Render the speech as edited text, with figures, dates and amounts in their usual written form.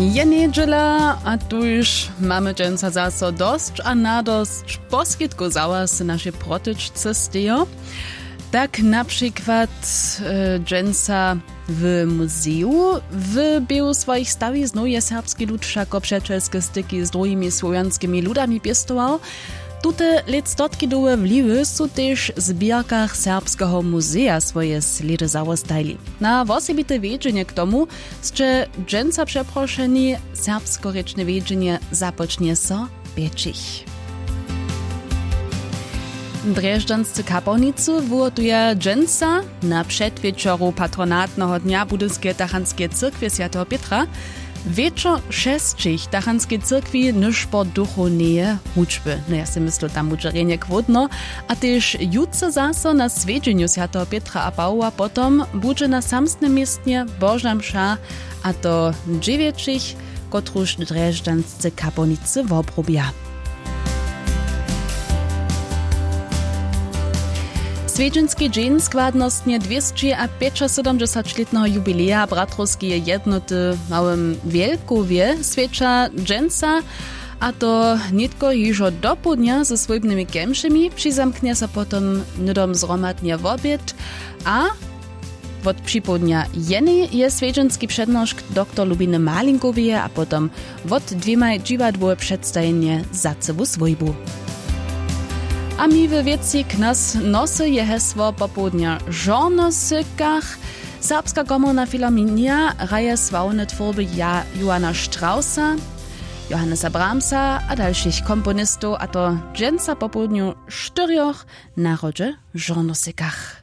Je niedziela, a tuż mamy dżęca zaso dość, a na dość poskitku załas nasze protyczce stejo. Tak na przykład dżęca w muzeum wybił swoich stawi znuje serbski lud jako przyjacielskie styki z drugimi słowiańskimi ludami piestował. Tute lectotki dołe wliwy są też w zbierkach Serbskiego Muzea swoje sledy załostajli. Na osobite wiedzienie k tomu, że dżęca przeproszeni serbskorečne wiedzienie zapocznie so pieczich. Drežďanscy kapłanicy wyłotuje dżęca na przedwieczoru patronatnego dnia Budyskie Tachanskiej Cyrkwi Świętego Pietra. Wieczor 6 Tachanskiej Cyrkwi nyż po duchownej huczby. No ja si myślę tam uczerenie kwodno, a też jutce zaso na swiedzieniu Świętego Pietra a Pawła potom będzie na samstnym miestnie Boża msza, a to 9, kotruż drežďanscy kapłanicy wobrobia. Swiedźenski dzień składnostnie 275-letnego jubileja bratrowskiej jednoty w Małym Wielkowie świecza dżęca, a to nitko już do południa ze swojbymi kemszymi przyzamknie się potem nudom zromadnie w obiad, a od przypołudnia jeny jest swiedźenski przednoszk dr Lubiny Malinkowie, a potem od dwiema dziwadło przedstawienie za cebu swojbu. A mi w wieci k nas nosy je hesło popołudnia żonosykach. Serbska komorna filharmonia raje sławne tworby Johanna Straussa, Johannesa Brahmsa a dalszych komponistów, a to dżęca popołudniu 4 narodzie żonosykach.